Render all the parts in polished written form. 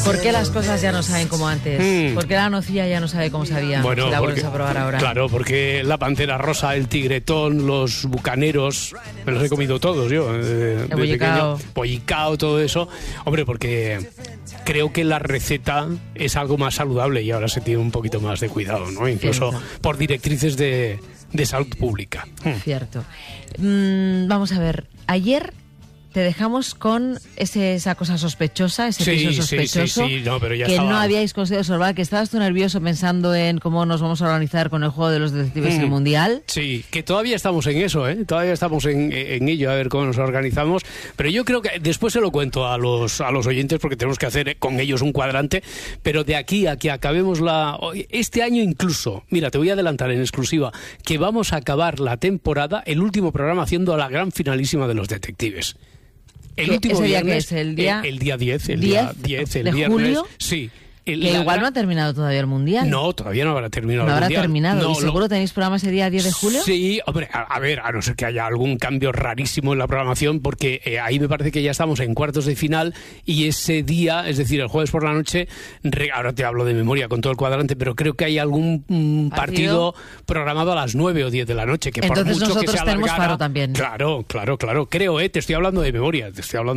¿Por qué las cosas ya no saben como antes? ¿Por qué la nocilla ya no sabe cómo sabía? Bueno, si la vuelves a probar ahora. Claro, porque la pantera rosa, el tigretón, los bucaneros, me los he comido todos yo. El bollicao. Bollicao, todo eso. Hombre, porque creo que la receta es algo más saludable y ahora se tiene un poquito más de cuidado, ¿no? Incluso por directrices de salud pública. Cierto. Vamos a ver, ayer te dejamos con esa cosa sospechosa, ese piso sospechoso, no, pero ya que estaba... no habíais conseguido observar, que estabas tú nervioso pensando en cómo nos vamos a organizar con el juego de los detectives en el Mundial. Sí, que todavía estamos en eso, ¿eh? Todavía estamos en ello, a ver cómo nos organizamos, pero yo creo que después se lo cuento a los oyentes porque tenemos que hacer con ellos un cuadrante, pero de aquí a que acabemos este año incluso, mira, te voy a adelantar en exclusiva, que vamos a acabar la temporada, el último programa haciendo la gran finalísima de los detectives. El último viernes, el día 10, el de viernes, julio, sí. Que igual no ha terminado todavía el Mundial. No, todavía no habrá terminado el Mundial. No habrá terminado. No, ¿Y seguro tenéis programa ese día 10 de julio? Sí, hombre, a ver, a no ser que haya algún cambio rarísimo en la programación, porque ahí me parece que ya estamos en cuartos de final y ese día, es decir, el jueves por la noche, ahora te hablo de memoria con todo el cuadrante, pero creo que hay algún partido programado a las 9 o 10 de la noche. Que entonces por mucho nosotros que se alargara, tenemos faro también. Claro, creo, te estoy hablando de memoria.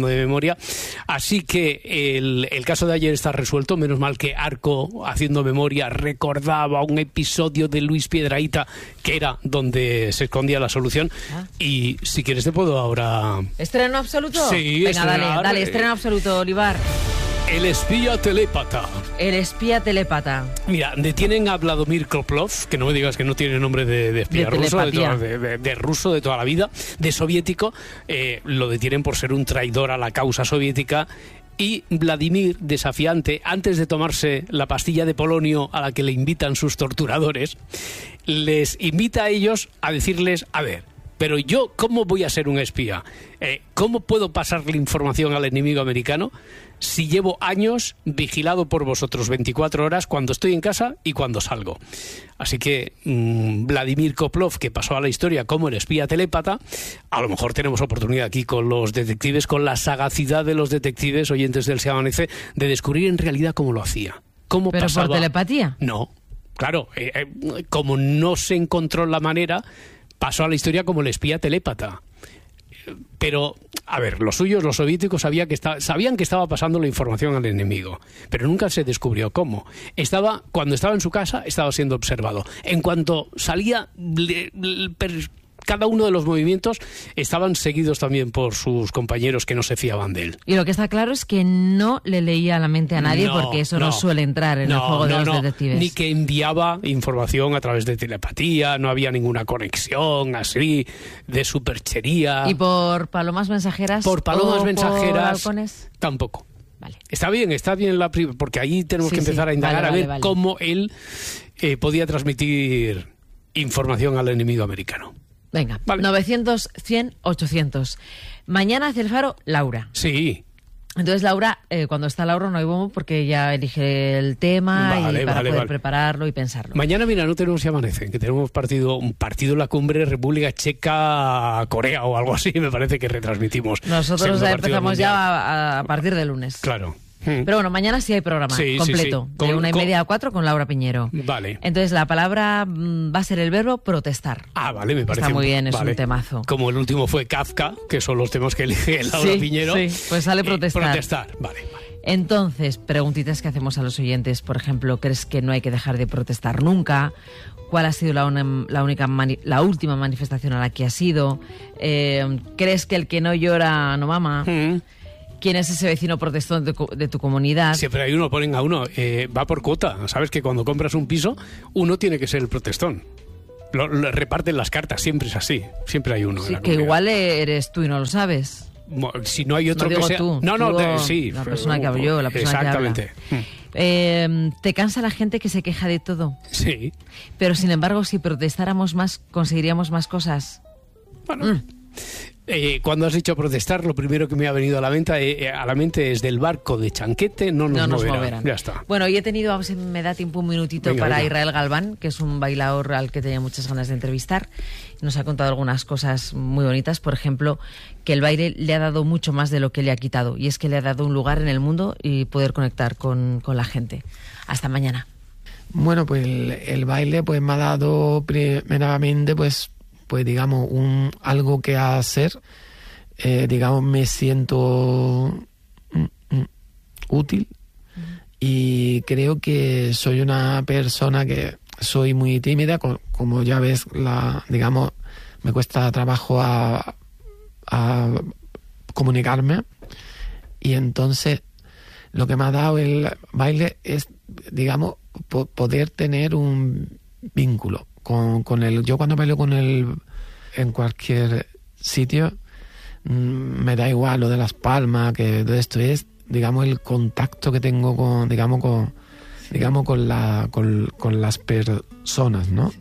Así que el caso de ayer está resuelto, menos mal que Arco, haciendo memoria, recordaba un episodio de Luis Piedrahita que era donde se escondía la solución. Y si quieres te puedo ahora... ¿Estreno absoluto? Sí, venga, dale, estreno absoluto, Olivar. El espía telépata. El espía telépata. Mira, detienen a Vladimir Koplov, que no me digas que no tiene nombre de espía ruso, de ruso de toda la vida, de soviético. Lo detienen por ser un traidor a la causa soviética. Y Vladimir, desafiante, antes de tomarse la pastilla de polonio a la que le invitan sus torturadores, les invita a ellos a decirles, a ver, pero yo, ¿cómo voy a ser un espía? ¿Cómo puedo pasarle información al enemigo americano si llevo años vigilado por vosotros 24 horas cuando estoy en casa y cuando salgo? Así que Vladimir Koplov, que pasó a la historia como el espía telépata, a lo mejor tenemos oportunidad aquí con los detectives, con la sagacidad de los detectives, oyentes del Se Amanece, de descubrir en realidad cómo lo hacía. ¿Cómo ¿Pero pasaba? por telepatía? No, claro, como no se encontró la manera, pasó a la historia como el espía telépata. Pero, a ver, los soviéticos sabían que estaba pasando la información al enemigo, pero nunca se descubrió cómo. Cuando estaba en su casa, estaba siendo observado. En cuanto salía, cada uno de los movimientos estaban seguidos también por sus compañeros que no se fiaban de él. Y lo que está claro es que no le leía la mente a nadie, porque eso no suele entrar en el juego de los detectives. Ni que enviaba información a través de telepatía, no había ninguna conexión así de superchería. ¿Y por palomas mensajeras? Por palomas mensajeras, por halcones? Tampoco. Vale. Está bien porque ahí tenemos que empezar a indagar a ver cómo él podía transmitir información al enemigo americano. Venga, vale. 900, 100, 800. Mañana hace el faro Laura. Sí. Entonces Laura, cuando está Laura no hay bombo porque ella elige el tema para poder prepararlo y pensarlo. Mañana, mira, no tenemos Se Amanece, que tenemos un partido en la cumbre República Checa-Corea o algo así, me parece que retransmitimos. Nosotros empezamos ya a partir del lunes. Claro. Pero bueno, mañana sí hay programa completo, de 1:30 a 4 con Laura Piñero. Vale. Entonces la palabra va a ser el verbo protestar. Ah, vale, me parece. Está muy bien, es un temazo. Como el último fue Kafka, que son los temas que elige Laura Piñero. Sí, pues sale protestar. Protestar, vale. Entonces, preguntitas que hacemos a los oyentes, por ejemplo, ¿crees que no hay que dejar de protestar nunca? ¿Cuál ha sido la última manifestación a la que has ido? ¿Crees que el que no llora no mama? ¿Quién es ese vecino protestón de tu comunidad? Siempre hay uno, ponen a uno, va por cuota. Sabes que cuando compras un piso, uno tiene que ser el protestón. Lo reparten las cartas, siempre es así. Siempre hay uno. Sí, que igual eres tú y no lo sabes. Si no hay otro no digo que sea... tú, sí. La persona que habló, la persona exactamente. que habla. ¿Te cansa la gente que se queja de todo? Sí. Pero sin embargo, si protestáramos más, conseguiríamos más cosas. Bueno... Cuando has dicho protestar, lo primero que me ha venido a la mente es del barco de Chanquete, no nos moverán. Ya está. Bueno, y he tenido, a ver si me da tiempo un minutito para Israel Galván, que es un bailador al que tenía muchas ganas de entrevistar. Nos ha contado algunas cosas muy bonitas, por ejemplo, que el baile le ha dado mucho más de lo que le ha quitado, y es que le ha dado un lugar en el mundo y poder conectar con la gente. Hasta mañana. Bueno, pues el baile pues me ha dado primeramente pues digamos algo que hacer, digamos me siento útil, y creo que soy una persona que soy muy tímida, como ya ves, digamos me cuesta trabajo a comunicarme, y entonces lo que me ha dado el baile es, digamos, poder tener un vínculo con él. Yo cuando bailo con él en cualquier sitio, me da igual lo de las palmas, que todo esto es, digamos, el contacto que tengo con las personas, ¿no?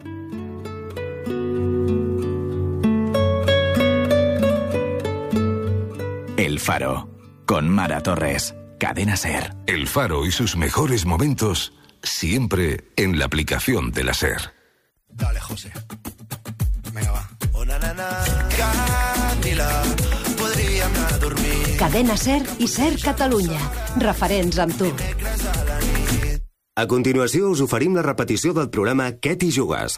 El Faro, con Mara Torres. Cadena SER. El Faro y sus mejores momentos siempre en la aplicación de la SER. Dale, José. Venga, va. Una nana, Camila, podríem anar a dormir. Cadena SER i SER Catalunya. Referents amb tu. A continuació us oferim la repetició del programa Què t'hi jugues.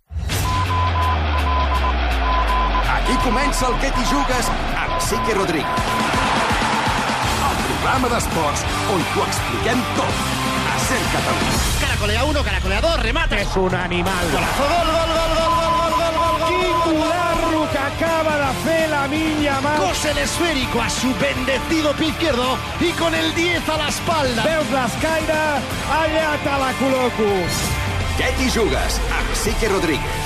Aquí comença el Què t'hi jugues amb Sique Rodríguez. Programa d'esports on t'ho expliquem tot. A SER Catalunya. Caracolea 1, caracolea 2, remate. És un animal. Golazo, gol, gol, gol, gol, gol, gol, gol, gol, gol. Quin golazo que acaba de fer Lamine Yamal. Cose el esférico a su bendecido pie izquierdo y con el 10 a la espalda. Veus l'escaire? Allà te la col·loco. Què t'hi jugues amb Sique Rodríguez.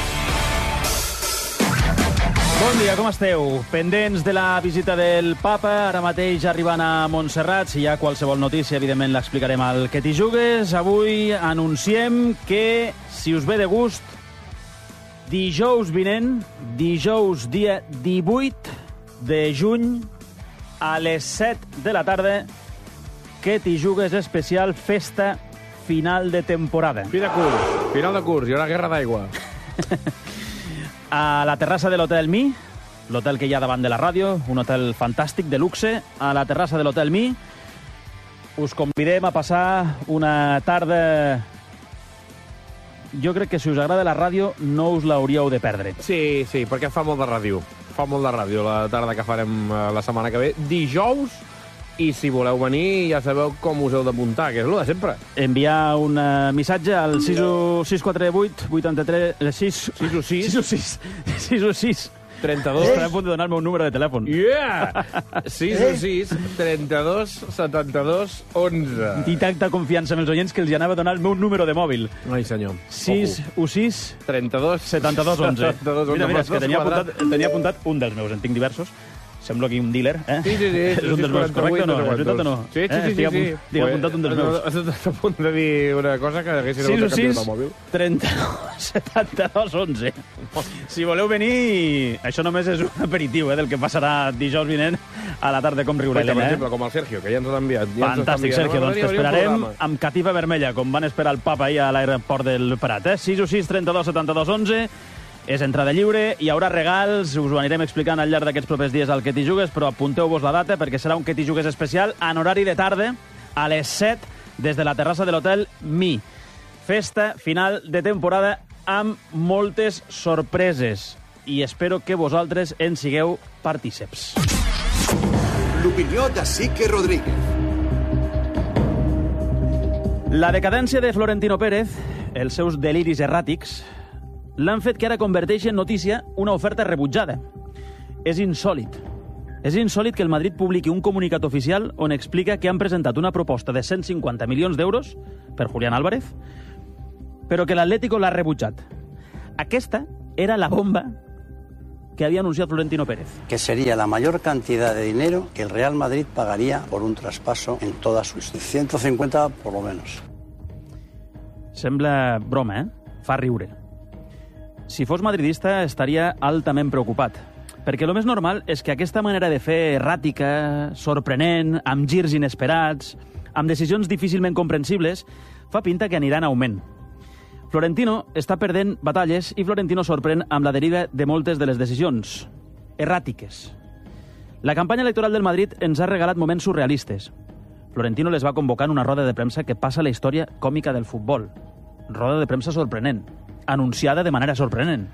Bon dia, com esteu? Pendents de la visita del papa, ara mateix arribant a Montserrat. Si hi ha qualsevol notícia, evidentment l'explicarem al Què t'hi jugues. Avui anunciem que, si us ve de gust, dijous vinent, dijous dia 18 de juny, a les 7 de la tarda, Què t'hi jugues especial festa final de temporada. Final de curs, hi haurà guerra d'aigua. A la terrassa de l'Hotel Mi, l'hotel que hi ha davant de la ràdio, un hotel fantàstic, de luxe. A la terrassa de l'Hotel Mi us convidem a passar una tarda... Jo crec que si us agrada la ràdio no us l'hauríeu de perdre. Sí, perquè fa molt de ràdio. Fa molt de ràdio la tarda que farem la setmana que ve. Dijous, i si voleu venir ja sabeu com us heu d'apuntar, que és el de sempre. Enviar un missatge al 648 83 616 32. Estaré a punt de donar-me un número de telèfon. Yeah! 616 32 72 11. I tanta confiança amb els oients que els anava a donar el meu número de mòbil. Ai, senyor. 616 32 72 11. Mira, és que tenia apuntat un dels meus, en tinc diversos. Sembla aquí un dealer, eh? Sí. És un dels meus, correcte o no? És veritat o no? Sí. Estic apuntat un dels meus. Estàs a punt de dir una cosa que haguessin hagut de canviar el mòbil. 32 72 11. Si voleu venir, això només és un aperitiu del que passarà dijous vinent a la tarda com riurem. Per exemple, com el Sergio, que ja ens ha enviat. Fantàstic, Sergio. Doncs t'esperarem amb catifa vermella, com van esperar el papa ahir a l'aeroport del Prat. 616 32 72 11. És entrada lliure, hi haurà regals, us ho anirem explicant al llarg d'aquests propers dies al Què t'hi jugues, però apunteu-vos la data perquè serà un Què t'hi jugues especial en horari de tarda, a les 7, des de la terrassa de l'Hotel Mi. Festa final de temporada amb moltes sorpreses i espero que vosaltres en sigueu partíceps. L'opinió de Sique Rodríguez. La decadència de Florentino Pérez, els seus deliris erràtics, l'han fet que ara converteixi en notícia una oferta rebutjada. És insòlit. És insòlit que el Madrid publiqui un comunicat oficial on explica que han presentat una proposta de 150 milions d'euros per Julián Álvarez, però que l'Atlético l'ha rebutjat. Aquesta era la bomba que había anunciado Florentino Pérez. Que sería la mayor cantidad de dinero que el Real Madrid pagaría por un traspaso en toda su historia. 150 por lo menos. Sembla broma, eh? Fa riure. Si fos madridista estaria altament preocupat. Perquè el més normal és que aquesta manera de fer erràtica, sorprenent, amb girs inesperats, amb decisions difícilment comprensibles, fa pinta que anirà en augment. Florentino està perdent batalles i Florentino sorprèn amb la deriva de moltes de les decisions erràtiques. La campanya electoral del Madrid ens ha regalat moments surrealistes. Florentino les va convocar en una roda de premsa que passa a la història còmica del futbol. Roda de premsa sorprenent, anunciada de manera sorprenent.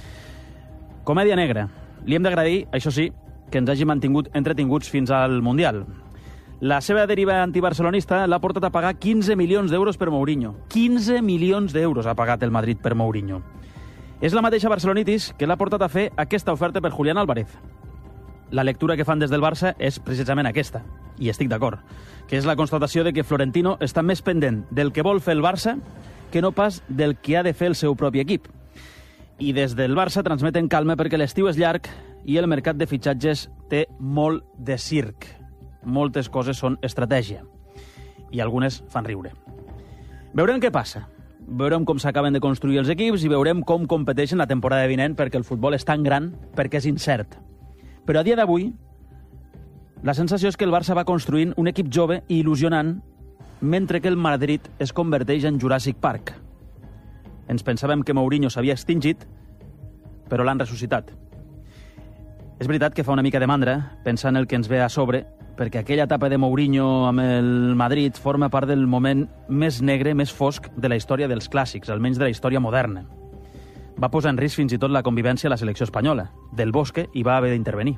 Comèdia negra. Li hem d'agrair, això sí, que ens hagi mantingut entretinguts fins al Mundial. La seva deriva antibarcelonista l'ha portat a pagar 15 milions d'euros per Mourinho. 15 milions d'euros ha pagat el Madrid per Mourinho. És la mateixa barcelonitis que l'ha portat a fer aquesta oferta per Julián Álvarez. La lectura que fan des del Barça és precisament aquesta, i estic d'acord, que és la constatació de que Florentino està més pendent del que vol fer el Barça que no pas del que ha de fer el seu propi equip. I des del Barça transmeten calma perquè l'estiu és llarg i el mercat de fitxatges té molt de circ. Moltes coses són estratègia. I algunes fan riure. Veurem què passa. Veurem com s'acaben de construir els equips i veurem com competeixen la temporada vinent perquè el futbol és tan gran, perquè és incert. Però a dia d'avui, la sensació és que el Barça va construint un equip jove i il·lusionant mentre que el Madrid es converteix en Jurassic Park. Ens pensàvem que Mourinho s'havia extingit, però l'han ressuscitat. És veritat que fa una mica de mandra pensar en el que ens ve a sobre, perquè aquella etapa de Mourinho amb el Madrid forma part del moment més negre, més fosc de la història dels clàssics, almenys de la història moderna. Va posar en risc fins i tot la convivència a la selecció espanyola. Del Bosque hi va haver d'intervenir.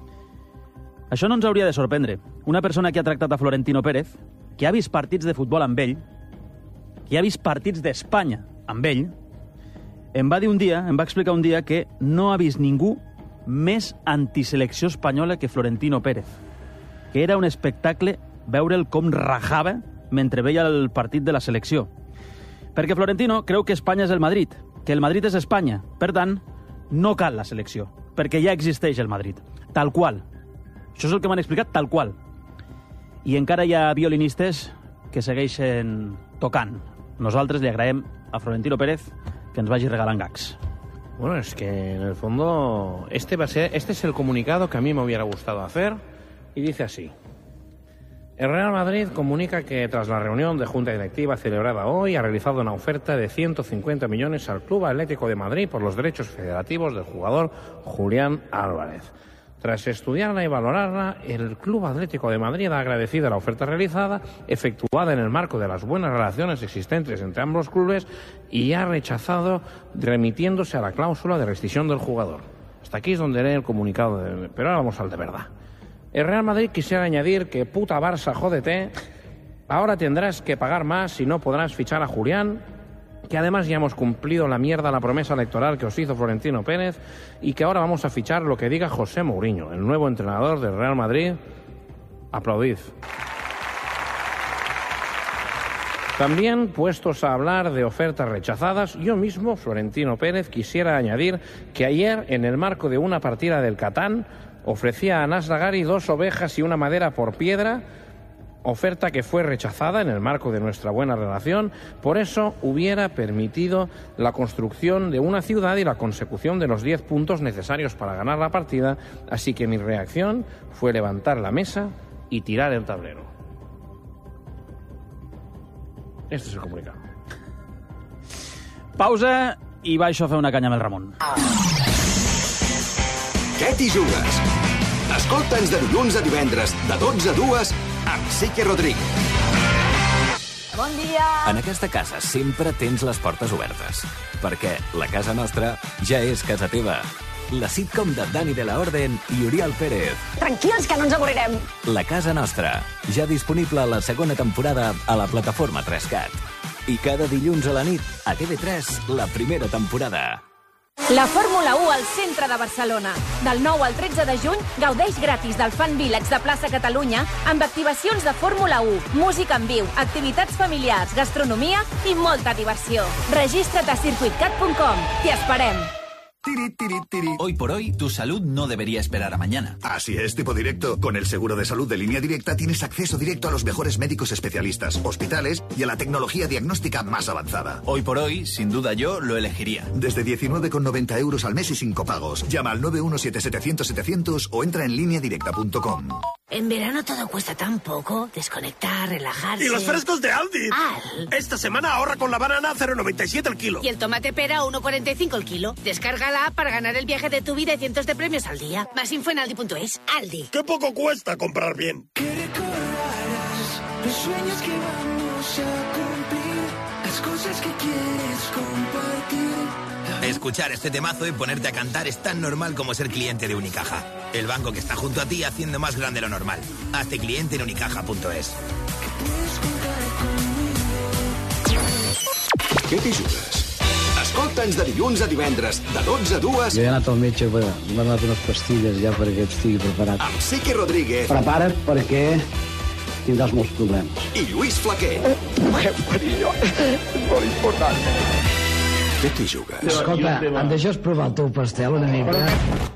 Això no ens hauria de sorprendre. Una persona que ha tractat a Florentino Pérez, que ha vist partits de futbol amb ell, que ha vist partits d'Espanya amb ell, em va explicar un dia que no ha vist ningú més antiselecció espanyola que Florentino Pérez, que era un espectacle veure'l com rajava mentre veia el partit de la selecció. Perquè Florentino creu que Espanya és el Madrid, que el Madrid és Espanya. Per tant, no cal la selecció, perquè ja existeix el Madrid. Tal qual. Això és el que m'han explicat, tal qual. I encara hi ha violinistes que segueixen tocant. Nosaltres li agraem a Florentino Pérez que ens vagi regalant gags. Bueno, es que en el fondo este es el comunicado que a mí me hubiera gustado hacer y dice así. El Real Madrid comunica que tras la reunión de Junta Directiva celebrada hoy ha realizado una oferta de 150 millones al Club Atlético de Madrid por los derechos federativos del jugador Julián Álvarez. Tras estudiarla y valorarla, el Club Atlético de Madrid ha agradecido la oferta realizada, efectuada en el marco de las buenas relaciones existentes entre ambos clubes, y ha rechazado remitiéndose a la cláusula de rescisión del jugador. Hasta aquí es donde lee el comunicado, pero ahora vamos al de verdad. El Real Madrid quisiera añadir que puta Barça, jódete, ahora tendrás que pagar más y no podrás fichar a Julián, que además ya hemos cumplido la promesa electoral que os hizo Florentino Pérez y que ahora vamos a fichar lo que diga José Mourinho, el nuevo entrenador del Real Madrid. Aplaudid. También, puestos a hablar de ofertas rechazadas, yo mismo, Florentino Pérez, quisiera añadir que ayer, en el marco de una partida del Catán, ofrecía a Anas Lagari 2 ovejas y una madera por piedra, oferta que fue rechazada en el marco de nuestra buena relación. Por eso hubiera permitido la construcción de una ciudad y la consecución de los 10 puntos necesarios para ganar la partida, así que mi reacción fue levantar la mesa y tirar el tablero. Este es el comunicado. Pausa i baixo a fer una canya amb el Ramon. Què t'hi jugues? Escolta'ns de dilluns a divendres, de 12 a 2, amb Sique Rodríguez. Bon dia! En aquesta casa sempre tens les portes obertes, perquè la casa nostra ja és casa teva. La sitcom de Dani de la Orden i Oriol Pérez. Tranquils, que no ens avorrirem. La casa nostra, ja disponible a la segona temporada a la plataforma 3Cat. I cada dilluns a la nit, a TV3, la primera temporada. La Fórmula 1 al centre de Barcelona. Del 9 al 13 de juny, gaudeix gratis del Fan Village de Plaça Catalunya amb activacions de Fórmula 1, música en viu, activitats familiars, gastronomia i molta diversió. Registra't a circuitcat.com. T'hi esperem. Hoy por hoy, tu salud no debería esperar a mañana. Así es, tipo directo. Con el seguro de salud de Línea Directa tienes acceso directo a los mejores médicos especialistas, hospitales y a la tecnología diagnóstica más avanzada. Hoy por hoy, sin duda yo lo elegiría. Desde 19,90 euros al mes y sin copagos. Llama al 917-700-700 o entra en lineadirecta.com. En verano todo cuesta tan poco. Desconectar, relajarse... ¡Y los frescos de Aldi! Esta semana ahorra con la banana a 0,97 el kilo. Y el tomate pera a 1,45 el kilo. Descarga la app para ganar el viaje de tu vida y cientos de premios al día. Más info en aldi.es. Aldi. ¡Qué poco cuesta comprar bien! Que recordarás los sueños que vamos a cumplir, las cosas que quieres compartir. Escuchar este temazo y ponerte a cantar es tan normal como ser cliente de Unicaja. El banco que está junto a ti haciendo más grande lo normal. Hazte cliente en unicaja.es. Què t'hi jugues? Escolta'ns de dilluns a divendres, de 12 a 2... Jo he anat al metge, m'ha donat unes pastilles ja perquè estigui preparat. Amb Sique Rodríguez. Prepara't perquè tindràs molts problemes. I Lluís Flaquer. Perillo, és molt important. Què t'hi jugues? Escolta, em deixes provar el teu pastel una mica?